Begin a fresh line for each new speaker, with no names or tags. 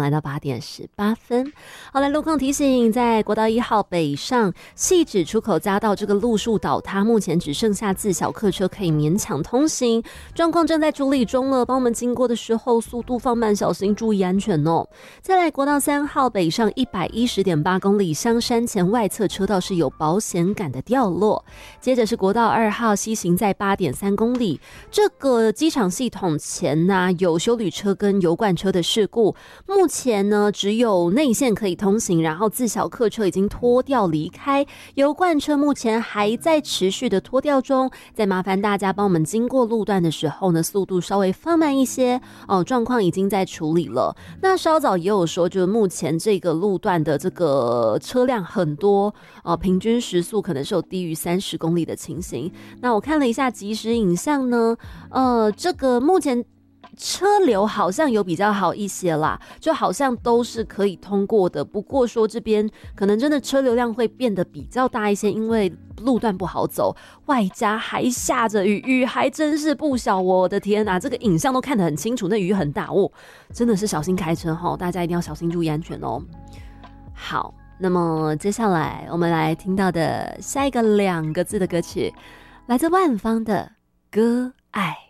来到8点18分。好，来路况提醒，在国道1号北上汐止出口匝道这个路树倒塌，目前只剩下自小客车可以勉强通行，状况正在处理中了，帮我们经过的时候速度放慢，小心注意安全哦。再来国道3号北上110.8公里，香山前外侧车道是有保险杆的掉落。接着是国道2号西行在8.3公里，这个机场系统前呢有休旅车跟油罐车的事故，目前呢只有内线可以通行，然后自小客车已经拖吊离开，油罐车目前还在持续的拖吊中。再麻烦大家帮我们经过路段的时候呢，速度稍微放慢一些哦，状况已经在处理了。那稍早也有说，就是目前这个路段的这个车辆很多平均时速可能是有低于30公里的情形。那我看了一下即时影像呢，这个目前车流好像有比较好一些啦，就好像都是可以通过的。不过说这边可能真的车流量会变得比较大一些，因为路段不好走，外加还下着雨，雨还真是不小。我的天啊，这个影像都看得很清楚，那雨很大哦，真的是小心开车齁，大家一定要小心注意安全哦。好，那么接下来我们来听到的下一个2个字的歌曲，来自万芳的《歌爱》。